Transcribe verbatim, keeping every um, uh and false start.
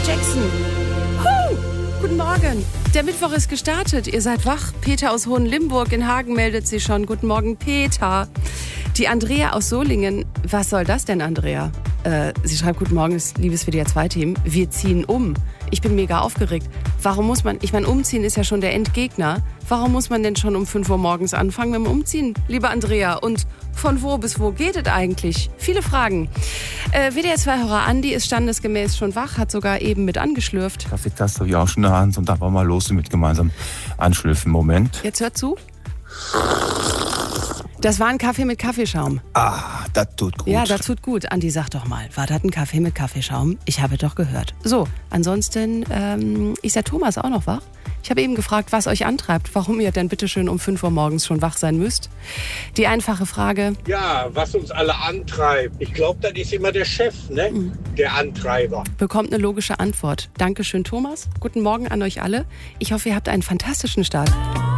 Jackson. Huh. Guten Morgen. Der Mittwoch ist gestartet. Ihr seid wach. Peter aus Hohenlimburg in Hagen meldet sich schon. Guten Morgen, Peter. Die Andrea aus Solingen. Was soll das denn, Andrea? Äh, sie schreibt, guten Morgen, liebes W D R zwei Team. Wir ziehen um. Ich bin mega aufgeregt. Warum muss man, ich meine, umziehen ist ja schon der Endgegner. Warum muss man denn schon um fünf Uhr morgens anfangen mit dem Umziehen, liebe Andrea? Und von wo bis wo geht es eigentlich? Viele Fragen. Äh, W D R zwei-Hörer Andi ist standesgemäß schon wach, hat sogar eben mit angeschlürft. Kaffeetasse habe ich auch schon in der Hand und da wollen wir los mit gemeinsam anschlürfen. Moment. Jetzt hört zu. Das war ein Kaffee mit Kaffeeschaum. Ah, das tut gut. Ja, das tut gut. Andi, sag doch mal, war das ein Kaffee mit Kaffeeschaum? Ich habe doch gehört. So, ansonsten ähm, ist der Thomas auch noch wach? Ich habe eben gefragt, was euch antreibt, warum ihr denn bitteschön um fünf Uhr morgens schon wach sein müsst. Die einfache Frage. Ja, was uns alle antreibt. Ich glaube, das ist immer der Chef, ne? Mhm. Der Antreiber. Bekommt eine logische Antwort. Dankeschön, Thomas. Guten Morgen an euch alle. Ich hoffe, ihr habt einen fantastischen Start.